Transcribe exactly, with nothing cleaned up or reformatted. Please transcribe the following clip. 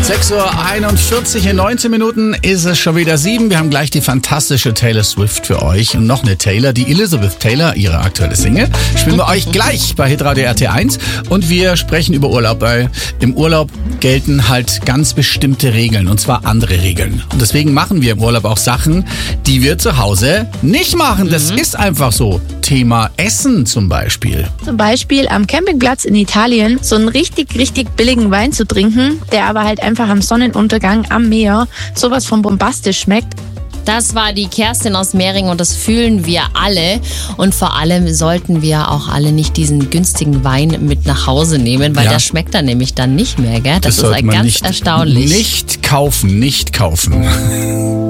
sechs Uhr einundvierzig, in neunzehn Minuten ist es schon wieder sieben. Wir haben gleich die fantastische Taylor Swift für euch. Und noch eine Taylor, die Elizabeth Taylor, ihre aktuelle Single, spielen wir euch gleich bei Hitradio R T eins. Und wir sprechen über Urlaub, weil im Urlaub gelten halt ganz bestimmte Regeln, und zwar andere Regeln. Und deswegen machen wir im Urlaub auch Sachen, die wir zu Hause nicht machen. Das mhm. ist einfach so. Thema Essen zum Beispiel. Zum Beispiel am Campingplatz in Italien so einen richtig, richtig billigen Wein zu trinken, der aber halt einfach am Sonnenuntergang am Meer sowas von bombastisch schmeckt. Das war die Kerstin aus Mehring und das fühlen wir alle. Und vor allem sollten wir auch alle nicht diesen günstigen Wein mit nach Hause nehmen, weil ja. der schmeckt dann nämlich dann nicht mehr, gell? Das, das ist ganz nicht, erstaunlich. Nicht kaufen, nicht kaufen.